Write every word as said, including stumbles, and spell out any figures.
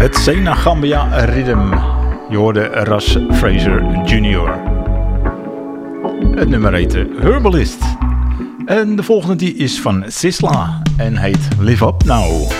Het Senegambia Rhythm. Je hoorde Ras Fraser junior Het nummer heette Herbalist. En de volgende die is van Sisla en heet Live Up Now.